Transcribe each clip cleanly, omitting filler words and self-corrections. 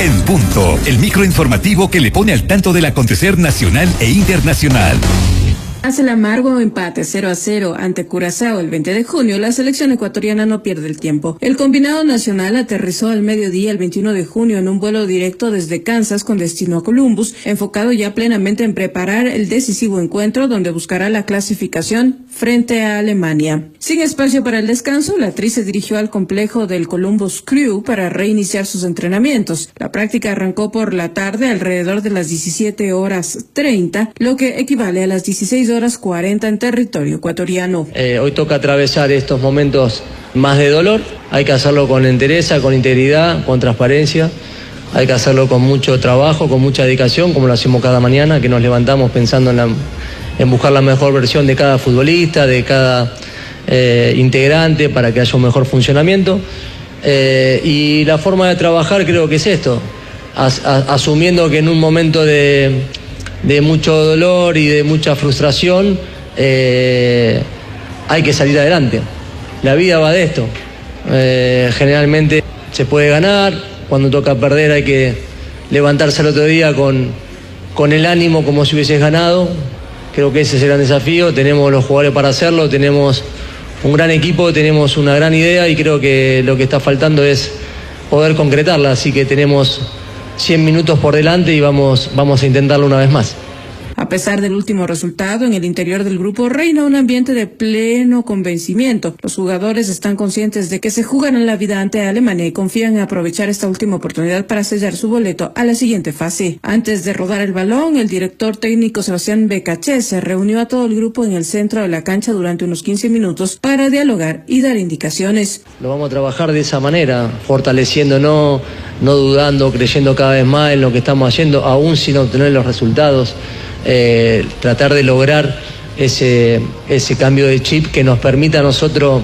En Punto, el microinformativo que le pone al tanto del acontecer nacional e internacional. Tras el amargo empate 0-0 ante Curazao el 20 de junio, la selección ecuatoriana no pierde el tiempo. El combinado nacional aterrizó al mediodía el 21 de junio en un vuelo directo desde Kansas con destino a Columbus, enfocado ya plenamente en preparar el decisivo encuentro donde buscará la clasificación frente a Alemania. Sin espacio para el descanso, la Tri se dirigió al complejo del Columbus Crew para reiniciar sus entrenamientos. La práctica arrancó por la tarde alrededor de las 17:30, lo que equivale a las 16:40 en territorio ecuatoriano. Hoy toca atravesar estos momentos más de dolor. Hay que hacerlo con entereza, con integridad, con transparencia. Hay que hacerlo con mucho trabajo, con mucha dedicación, como lo hacemos cada mañana, que nos levantamos pensando en buscar la mejor versión de cada futbolista, de cada integrante, para que haya un mejor funcionamiento. Y la forma de trabajar creo que es esto, asumiendo que en un momento de mucho dolor y de mucha frustración hay que salir adelante. La vida va de esto. Generalmente se puede ganar, cuando toca perder hay que levantarse al otro día con el ánimo como si hubieses ganado. Creo que ese es el gran desafío. Tenemos los jugadores para hacerlo, tenemos un gran equipo, tenemos una gran idea y creo que lo que está faltando es poder concretarla. Así que tenemos 100 minutos por delante y vamos a intentarlo una vez más. A pesar del último resultado, en el interior del grupo reina un ambiente de pleno convencimiento. Los jugadores están conscientes de que se jugarán la vida ante Alemania y confían en aprovechar esta última oportunidad para sellar su boleto a la siguiente fase. Antes de rodar el balón, el director técnico Sebastián Becachese reunió a todo el grupo en el centro de la cancha durante unos 15 minutos para dialogar y dar indicaciones. Lo vamos a trabajar de esa manera, fortaleciéndonos, no dudando, creyendo cada vez más en lo que estamos haciendo, aún sin obtener los resultados. Tratar de lograr ese cambio de chip que nos permita a nosotros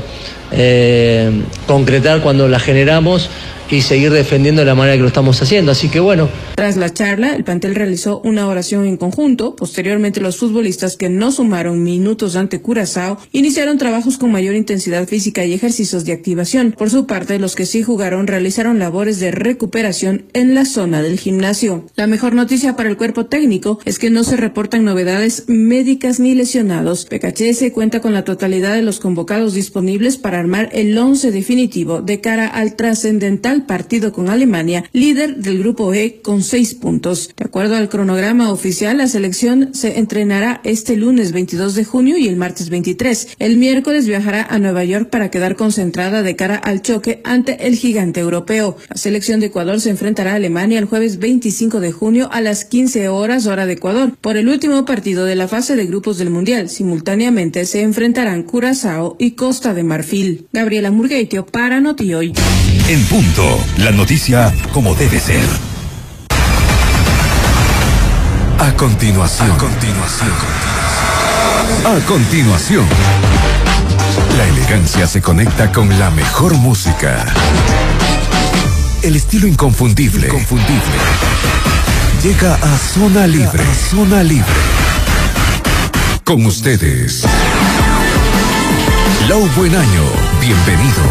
concretar cuando la generamos y seguir defendiendo de la manera que lo estamos haciendo. Así que bueno. Tras la charla, el plantel realizó una oración en conjunto. Posteriormente, los futbolistas que no sumaron minutos ante Curazao iniciaron trabajos con mayor intensidad física y ejercicios de activación. Por su parte, los que sí jugaron realizaron labores de recuperación en la zona del gimnasio. La mejor noticia para el cuerpo técnico es que no se reportan novedades médicas ni lesionados. Becachese cuenta con la totalidad de los convocados disponibles para armar el 11 definitivo de cara al trascendental partido con Alemania, líder del grupo E con 6 puntos. De acuerdo al cronograma oficial, la selección se entrenará este lunes 22 de junio y el martes 23. El miércoles viajará a Nueva York para quedar concentrada de cara al choque ante el gigante europeo. La selección de Ecuador se enfrentará a Alemania el jueves 25 de junio a las 15 horas hora de Ecuador por el último partido de la fase de grupos del Mundial. Simultáneamente se enfrentarán Curazao y Costa de Marfil. Gabriela Murgueitio para Notihoy. En Punto, la noticia como debe ser. A continuación. La elegancia se conecta con la mejor música. El estilo inconfundible. Llega a Zona Libre. Con ustedes, Lau Buen Año. Bienvenido.